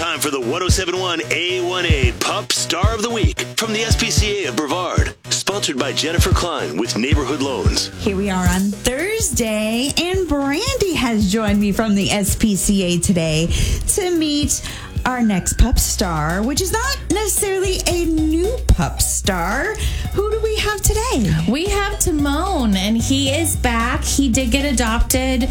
Time for the 1071 A1A Pup Star of the Week from the SPCA of Brevard. Sponsored by Jennifer Klein with Neighborhood Loans. Here we are on Thursday, and Brandy has joined me from the SPCA today to meet our next pup star, which is not necessarily a new pup star. Who do we have today? We have Timon, and he is back. He did get adopted,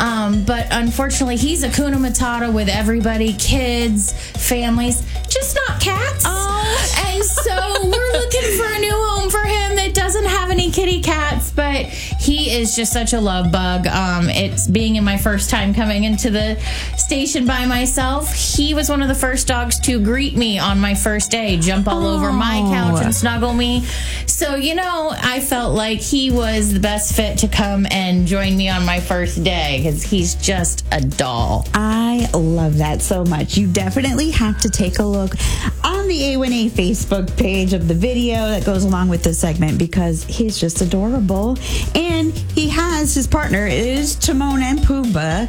but unfortunately, he's a Hakuna Matata with everybody, kids, families, just not cats. Oh. And so we're looking for a new home for him that doesn't have any kitty cats, but he is just such a love bug. It's being in my first time coming into the station by myself. He was one of the first dogs to greet me on my first day, jump all over my couch and snuggle me. So, I felt like he was the best fit to come and join me on my first day because he's just a doll. I love that so much. You definitely have to take a look on the A1A Facebook page of the video that goes along with this segment because he's just adorable. And he has his partner is Timon and Pumbaa.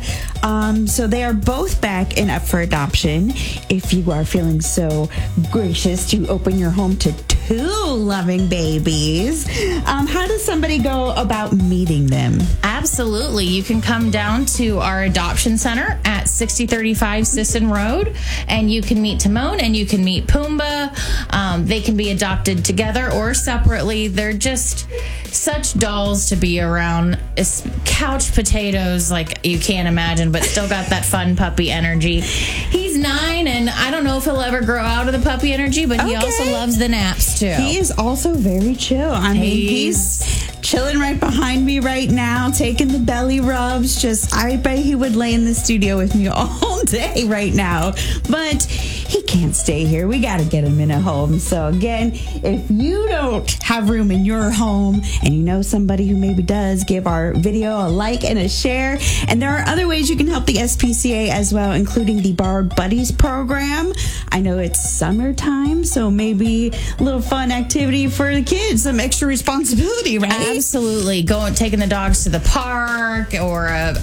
So they are both back and up for adoption. If you are feeling so gracious to open your home to two loving babies, how does somebody go about meeting them? Absolutely. You can come down to our adoption center at 6035 Sisson Road, and you can meet Timon and you can meet Pumbaa. They can be adopted together or separately. They're just such dolls to be around. It's couch potatoes like you can't imagine, but still got that fun puppy energy. He's 9, and I don't know if he'll ever grow out of the puppy energy, but he also loves the naps too. He is also very chill. I mean, he's chilling right behind me right now, taking the belly rubs. I bet he would lay in the studio with me all day right now. But he can't stay here. We got to get him in a home. So again, if you don't have room in your home and you know somebody who maybe does, give our video a like and a share. And there are other ways you can help the SPCA as well, including the Borrowed Buddies program. I know it's summertime, so maybe a little fun activity for the kids, some extra responsibility, right? Absolutely. Taking the dogs to the park or a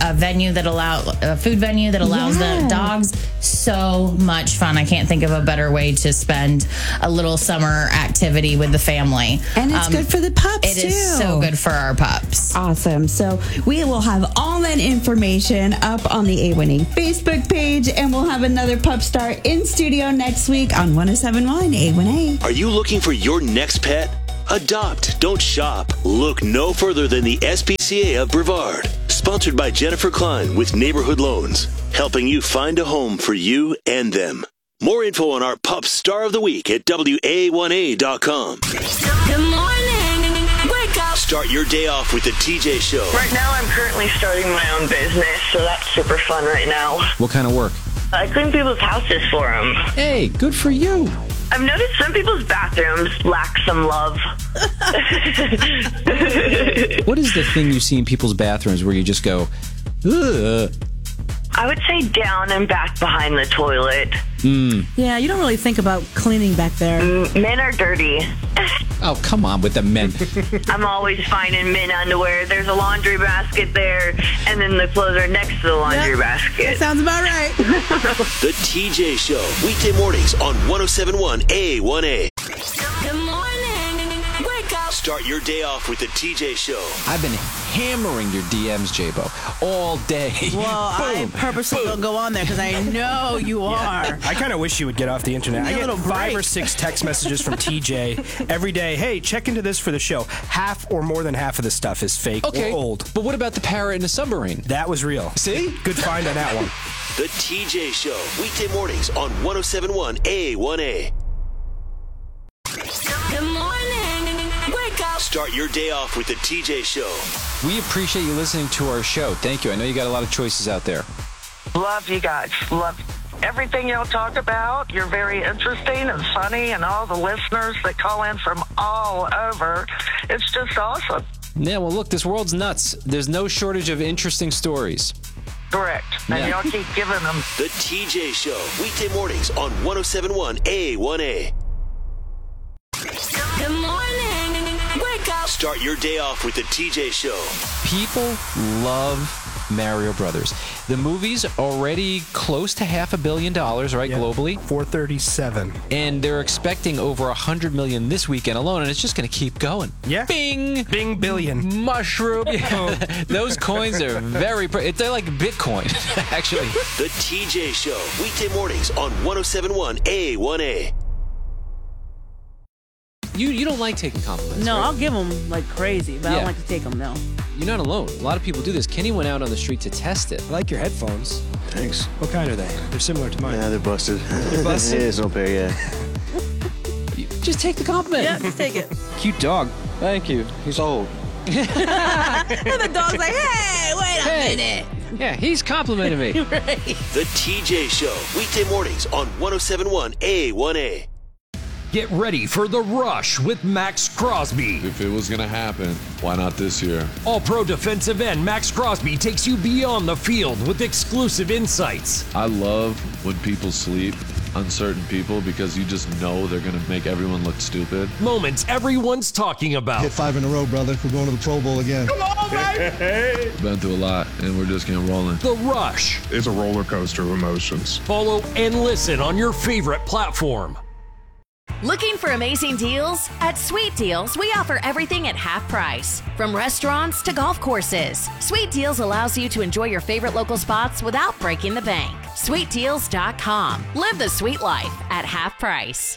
food venue that allows the dogs. So much fun. I can't think of a better way to spend a little summer activity with the family. And it's good for the pups, too. It is so good for our pups. Awesome. So we will have all that information up on the A1A Facebook page, and we'll have another pup star in studio next week on 1071 A1A. Are you looking for your next pet? Adopt, don't shop. Look no further than the SPCA of Brevard. Sponsored by Jennifer Klein with Neighborhood Loans, helping you find a home for you and them. More info on our Pup Star of the Week at WA1A.com. Good morning. Wake up. Start your day off with the TJ Show. Right now, I'm currently starting my own business, so that's super fun right now. What kind of work? I clean people's houses for them. Hey, good for you. I've noticed some people's bathrooms lack some love. What is the thing you see in people's bathrooms where you just go, ugh? I would say down and back behind the toilet. Yeah, you don't really think about cleaning back there. Men are dirty. Oh, come on with the men. I'm always finding men underwear. There's a laundry basket there, and then the clothes are next to the laundry basket. That sounds about right. The TJ Show, weekday mornings on 1071 A1A. Good morning. Wake up. Start your day off with the TJ Show. I've been hammering your DMs, J-Bo, all day. Well, I purposely don't go on there because I know you are. I kind of wish you would get off the internet. I get 5 or 6 text messages from TJ every day. Hey, check into this for the show. Half or more than half of the stuff is fake or old. But what about the parrot in the submarine? That was real. See? Good find on that one. The TJ Show, weekday mornings on 1071 A1A. Good morning. Wake up. Start your day off with the TJ Show. We appreciate you listening to our show. Thank you. I know you got a lot of choices out there. Love you guys. Love everything y'all talk about. You're very interesting and funny, and all the listeners that call in from all over. It's just awesome. Yeah, well, look, this world's nuts. There's no shortage of interesting stories. Correct. And y'all keep giving them. The TJ Show, weekday mornings on 1071 A1A. Good morning. Wake up. Start your day off with the TJ Show. People love Mario Brothers. The movie's already close to $500 million, right, globally? 437. And they're expecting over 100 million this weekend alone, and it's just going to keep going. Yeah. Bing! Bing billion. Mushroom. Those coins are they're like Bitcoin, actually. The TJ Show, weekday mornings on 107.1 A1A. You don't like taking compliments, No, right? I'll give them like crazy, but I don't like to take them, no. You're not alone. A lot of people do this. Kenny went out on the street to test it. I like your headphones. Thanks. What kind are they? They're similar to mine. Yeah, they're busted. They're busted? Yeah, it's no pair, yeah. Just take the compliment. Yeah, just take it. Cute dog. Thank you. He's old. And the dog's like, hey, wait a minute. Yeah, he's complimenting me. Right. The TJ Show, weekday mornings on 107.1 A1A. Get ready for The Rush with Max Crosby. If it was going to happen, why not this year? All-pro defensive end Max Crosby takes you beyond the field with exclusive insights. I love when people sleep on certain people because you just know they're going to make everyone look stupid. Moments everyone's talking about. Hit 5 in a row, brother. We're going to the Pro Bowl again. Come on, baby! Been through a lot, and we're just getting rolling. The Rush. It's a roller coaster of emotions. Follow and listen on your favorite platform. Looking for amazing deals? At Sweet Deals, we offer everything at half price. From restaurants to golf courses, Sweet Deals allows you to enjoy your favorite local spots without breaking the bank. SweetDeals.com. Live the sweet life at half price.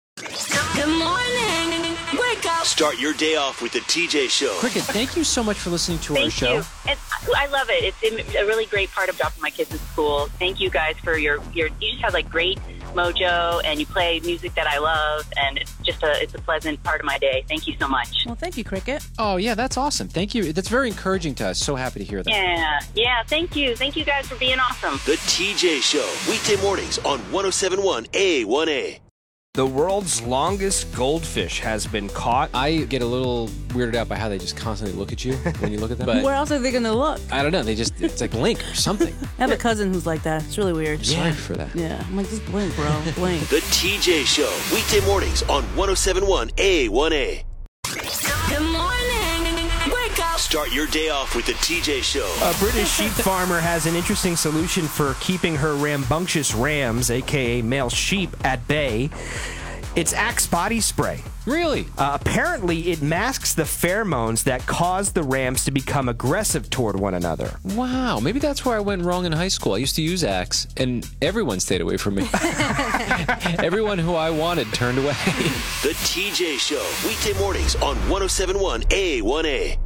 Good morning. Wake up. Start your day off with the TJ Show. Cricket, thank you so much for listening to our show. I love it. It's a really great part of dropping my kids at school. Thank you guys for you just have like great mojo and you play music that I love and it's a pleasant part of my day. Thank you so much. Well, thank you, Cricket. Oh, yeah, that's awesome. Thank you. That's very encouraging to us. So happy to hear that. Yeah, thank you. Thank you guys for being awesome. The TJ Show, weekday mornings on 107.1 A1A. The world's longest goldfish has been caught. I get a little weirded out by how they just constantly look at you when you look at them. But Where else are they going to look? I don't know. It's like blink or something. I have a cousin who's like that. It's really weird. Sorry for that. Yeah, I'm like, just blink, bro. Blink. The TJ Show, weekday mornings on 107.1 A1A. Good morning. Wake up. Start your day off with the TJ Show. A British sheep farmer has an interesting solution for keeping her rambunctious rams, aka male sheep, at bay. It's Axe body spray. Really? Apparently, it masks the pheromones that cause the rams to become aggressive toward one another. Wow, maybe that's where I went wrong in high school. I used to use Axe, and everyone stayed away from me. Everyone who I wanted turned away. The TJ Show, weekday mornings on 107.1 A1A.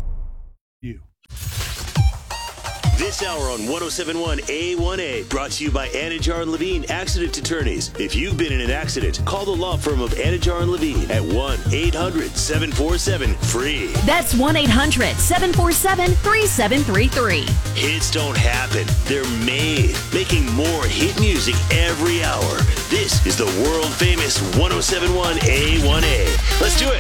This hour on 107.1 A1A, brought to you by Anajar and Levine Accident Attorneys. If you've been in an accident, call the law firm of Anajar and Levine at 1-800-747-FREE. That's 1-800-747-3733. Hits don't happen. They're made. Making more hit music every hour. This is the world famous 107.1 A1A. Let's do it.